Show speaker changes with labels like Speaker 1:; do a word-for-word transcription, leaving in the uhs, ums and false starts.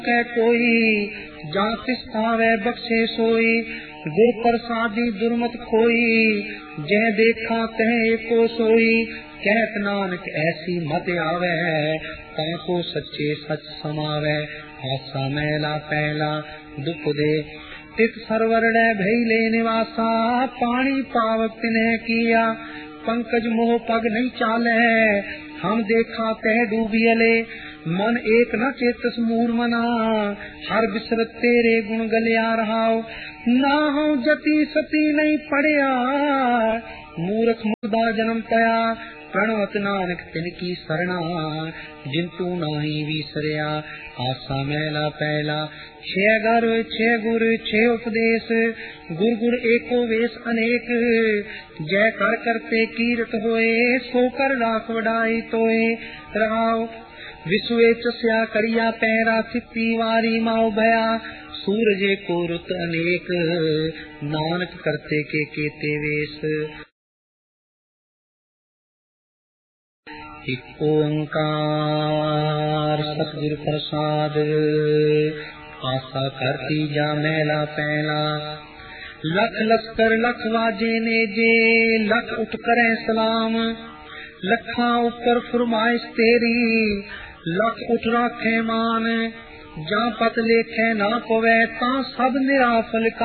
Speaker 1: कै कोई जा तिस पावे बख्शे सोई, गुर प्रसादी दुर्मत खोई, जह देखा तह एको सोई। कहत नानक ऐसी मत आवे, ताको सच्चे सच समावे। आसा मैला पहला दुख दे, तित सरवर भैले निवासा, पानी पावक तिन्ह किया, पंकज मोह पग नहीं चाले, हम देखा तह डूबियले। मन एक न चेतस मूर मना, हर बिसरत तेरे गुण गलिया रहाओ। ना हो जति सती नहीं पढ़िया, मूर्ख मुर्दा जन्म पया। प्रणवत नानक तिनकी सरना, जिंतु नाही विसरिया। आसा मैला पहला छह घर छह गुर छह उपदेश, गुर गुर एको वेश अनेक। जय कर करते कीरत होए, सो कर राख वडाई तोए। रहाओ विश्वे चस्या करिया पैरा, चित्ती वारी माओ भया। सूरजे को रुत अनेक, नानक करते के केते वेश। एक ओंकार सतगुर प्रसाद, आसा करती जा मैला पैला। लख लश्कर लख वाजे ने जे, लख उठ करे सलाम। लखा ऊपर फरमाइश तेरी, लख उठ राखे मान। जा पत लेखे ना पवे, ता सब निराफल का